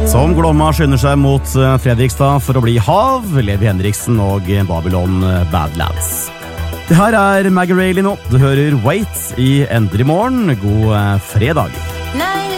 Som Glomma skynder seg mot Fredrikstad for å bli hav, Levi Henriksen og Babylon Badlands. Det her Maggie Rayleigh nå. Du hører Wait i Endre Morgen. God fredag.